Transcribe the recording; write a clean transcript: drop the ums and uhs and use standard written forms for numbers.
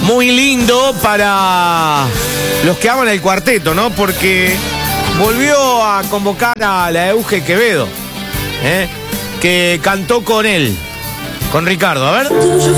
muy lindo para los que aman el cuarteto, ¿no? Porque volvió a convocar a la Euge Quevedo, que cantó con él, con Ricardo. A ver.